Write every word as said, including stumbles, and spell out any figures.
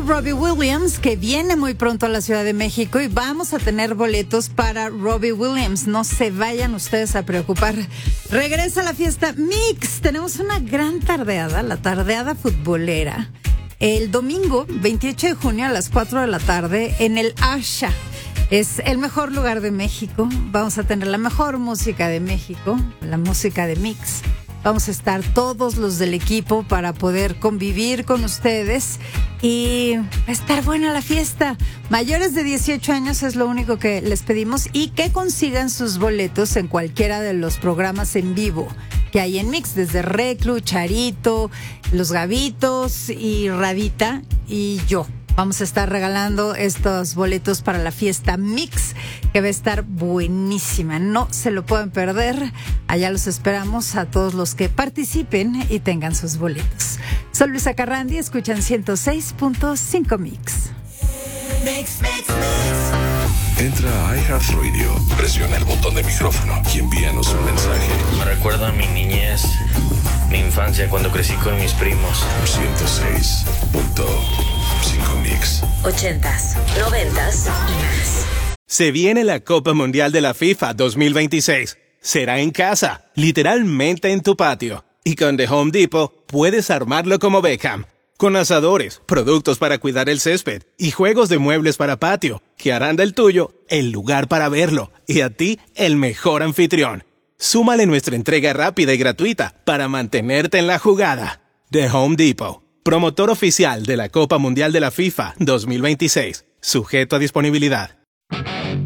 Robbie Williams, que viene muy pronto a la Ciudad de México y vamos a tener boletos para Robbie Williams. No se vayan ustedes a preocupar. Regresa la fiesta Mix. Tenemos una gran tardeada, la tardeada futbolera. El domingo veintiocho de junio a las cuatro de la tarde en el Asha. Es el mejor lugar de México. Vamos a tener la mejor música de México, la música de Mix. Vamos a estar todos los del equipo para poder convivir con ustedes y va a estar buena la fiesta. Mayores de dieciocho años es lo único que les pedimos y que consigan sus boletos en cualquiera de los programas en vivo que hay en Mix, desde Reclu, Charito, Los Gavitos y Radita y yo. Vamos a estar regalando estos boletos para la fiesta Mix, que va a estar buenísima. No se lo pueden perder. Allá los esperamos a todos los que participen y tengan sus boletos. Soy Luisa Carrandi, escuchan ciento seis punto cinco Mix. Mix, mix, mix. Entra a iHeartRadio, presiona el botón de micrófono y envíanos un mensaje. Me recuerda a mi niñez, mi infancia cuando crecí con mis primos. ciento seis punto cinco Mix. Ochentas, noventas y más. Se viene la Copa Mundial de la FIFA dos mil veintiséis. Será en casa, literalmente en tu patio. Y con The Home Depot puedes armarlo como Beckham. Con asadores, productos para cuidar el césped y juegos de muebles para patio, que harán del tuyo el lugar para verlo y a ti el mejor anfitrión. Súmale nuestra entrega rápida y gratuita para mantenerte en la jugada. The Home Depot, promotor oficial de la Copa Mundial de la FIFA dos mil veintiséis, sujeto a disponibilidad.